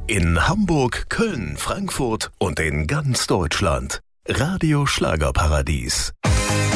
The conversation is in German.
In Hamburg, Köln, Frankfurt und in ganz Deutschland. Radio Schlagerparadies.